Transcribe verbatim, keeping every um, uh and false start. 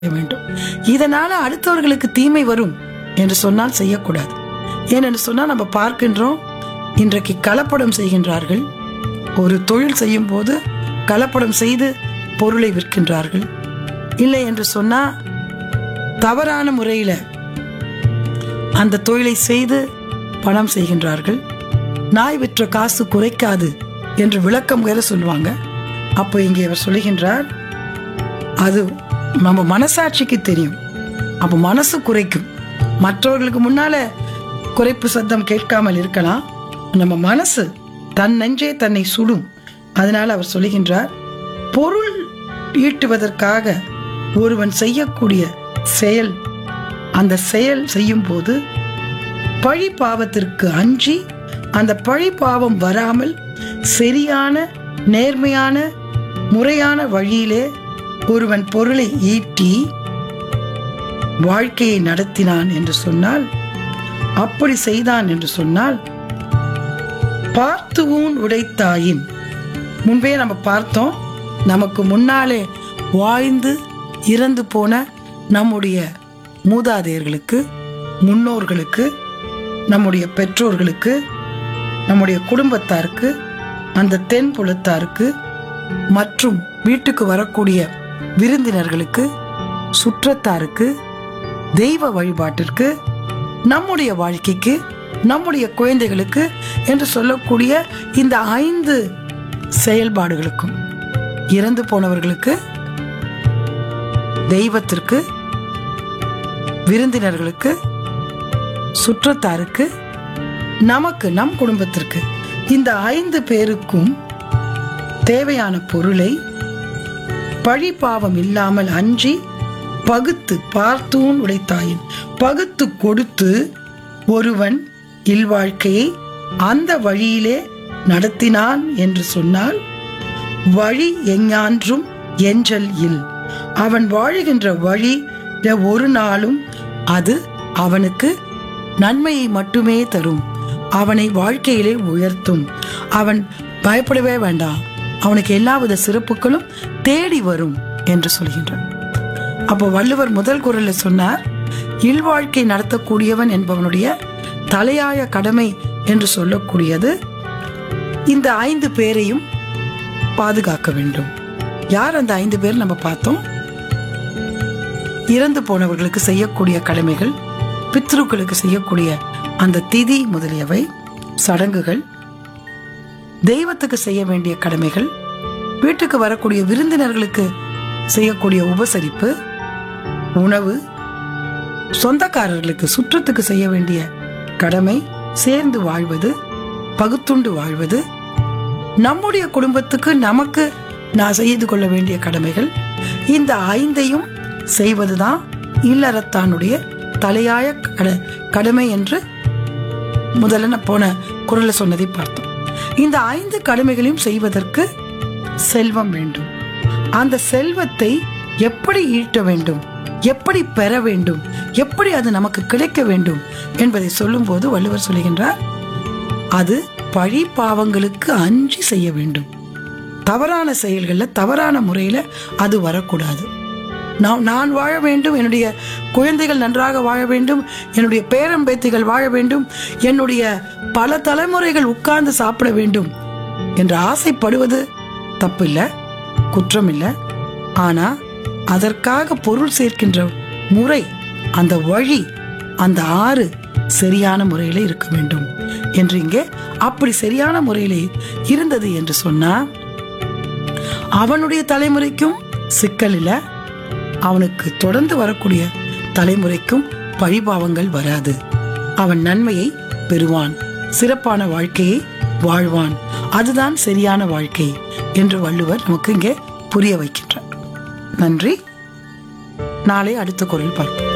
வேண்டும். இதனால அடுத்தவர்களுக்கு தீமை வரும் என்று சொன்னால் செய்யக்கூடாது. ஏனென்று சொன்னால் நம்ம பார்க்கின்றோம், இன்றைக்கு கலப்படம் செய்கின்றார்கள். ஒரு தொழில் செய்யும் போது கலப்படம் செய்து பொருளை விற்கின்றார்கள். இல்லை என்று சொன்னால் தவறான முறையில் அந்த தொழிலை செய்து பணம் செய்கின்றார்கள். நாய் விற்ற காசு குறைக்காது என்று விளக்கம் வேற சொல்லுவாங்க. அப்போ இங்கே அவர் சொல்லுகின்றார், அது நம்ம மனசாட்சிக்கு தெரியும். அப்போ மனசு குறைக்கும். மற்றவர்களுக்கு முன்னால குறைப்பு சத்தம் கேட்காமல் இருக்கலாம், நம்ம மனசு தன் நெஞ்சே தன்னை சுடும். அதனால் அவர் சொல்லுகின்றார், பொருள் ஈட்டுவதற்காக ஒருவன் செய்யக்கூடிய செயல், அந்த செயல் செய்யும் போது பழி பாவத்திற்கு அஞ்சி அந்த பழி பாவம் வராமல் சரியான நேர்மையான முறையான வழியிலே ஒருவன் பொருளை ஈட்டி வாழ்க்கையை நடத்தினான் என்று சொன்னால், அப்படி செய்தான் என்று சொன்னால், பார்த்து ஊன் உடைத்தாயின், முன்பே நம்ம பார்த்தோம், நமக்கு முன்னாலே வாழ்ந்து இறந்து போன நம்முடைய மூதாதையர்களுக்கு, முன்னோர்களுக்கு, நம்முடைய பெற்றோர்களுக்கு, நம்முடைய குடும்பத்தாருக்கு, அந்த தென் புலத்தாருக்கு மற்றும் வீட்டுக்கு வரக்கூடிய விருந்தினர்களுக்கு, சுற்றத்தாருக்கு, தெய்வ வழிபாட்டிற்கு, நம்முடைய வாழ்க்கைக்கு, நம்முடைய குழந்தைகளுக்கு என்று சொல்லக்கூடிய இந்த ஐந்து செயல்பாடுகளுக்கும், இறந்து போனவர்களுக்கு, தெய்வத்திற்கு, விருந்தினர்களுக்கு, சுற்றத்தாருக்கு, நமக்கு, நம் குடும்பத்திற்கு, இந்த ஐந்து பேருக்கும் தேவையான பொருளை பழி பாவம் இல்லாமல் அஞ்சி பகுத்து, பார்த்தூன் உடைத்தாயின், பகுத்து கொடுத்து ஒருவன் இல்வாழ்க்கையை அந்த வழியிலே நடத்தினான் என்று சொன்னால், வழி எஞ்ஞான்றும் எஞ்சல் இல், அவன் வாழுகின்ற வழி ஒரு நாளும் அது அவனுக்கு நன்மையை மட்டுமே தரும், அவனை வாழ்க்கையிலே உயர்த்தும். அவன் பயப்படவே வேண்டாம், அவனுக்கு எல்லாவித சிறப்புகளும் தேடி வரும் என்று சொல்கின்றான். அப்போ வள்ளுவர் முதல் குறளில் சொன்னார், இல்வாழ்க்கை நடத்தக்கூடியவன் என்பவனுடைய தலையாய கடமை என்று சொல்லக்கூடியது இந்த ஐந்து பேரையும் பாதுகாக்க வேண்டும். யார் அந்த ஐந்து பேர்? நம்ம பார்த்தோம், இறந்து போனவர்களுக்கு செய்யக்கூடிய கடமைகள், பித்ருக்களுக்கு செய்யக்கூடிய அந்த திதி முதலியவை, சடங்குகள், தெய்வத்துக்கு செய்ய வேண்டிய கடமைகள், வீட்டுக்கு வரக்கூடிய விருந்தினர்களுக்கு செய்யக்கூடிய உபசரிப்பு, உணவு, சொந்தக்காரர்களுக்கு சுற்றத்துக்கு செய்ய வேண்டிய கடமை, சேர்ந்து வாழ்வது, பகுத்துண்டு வாழ்வது, நம்முடைய குடும்பத்துக்கு நமக்கு நான் செய்து கொள்ள வேண்டிய கடமைகள், இந்த ஐந்தையும் செய்வதுதான் இல்லறத்தானுடைய தலையாய கடமை என்று முதல்ல போன குறளை சொன்னதை பார்த்தோம். இந்த ஐந்து கடமைகளையும் செய்வதற்கு செல்வம் வேண்டும். அந்த செல்வத்தை எப்படி ஈட்ட வேண்டும், எப்படி பெற வேண்டும், எப்படி அது நமக்கு கிடைக்க வேண்டும் என்பதை சொல்லும் போது வள்ளுவர் சொல்லுகின்றார், அது பழி பாவங்களுக்கு அஞ்சி செய்ய வேண்டும். தவறான செயல்களில், தவறான முறையில் அது வரக்கூடாது. நான் நான் வாழ வேண்டும், என்னுடைய குழந்தைகள் நன்றாக வாழ வேண்டும், என்னுடைய பேரம்பேத்திகள் வாழ வேண்டும், என்னுடைய பல தலைமுறைகள் உட்கார்ந்து சாப்பிட வேண்டும் என்று ஆசைப்படுவது தப்பில்லை, குற்றம் இல்லை. ஆனா அதற்காக பொருள் சேர்க்கின்ற முறை, அந்த வழி, அந்த ஆறு சரியான முறையில் இருக்க வேண்டும் என்று இங்கே அப்படி சரியான முறையில் இருந்தது என்று சொன்னா, அவனுடைய தலைமுறைக்கும் சிக்கல் இல்லை, அவனுக்கு தொடர்ந்து வரக்கூடிய தலைமுறைக்கும் பழிபாவங்கள் வராது. அவன் நன்மையை பெறுவான், சிறப்பான வாழ்க்கையை வாழ்வான். அதுதான் சரியான வாழ்க்கை என்று வள்ளுவர் நமக்கு இங்கே புரிய வைக்கின்றார். நன்றி. நாளை அடுத்த குறள் பார்ப்போம்.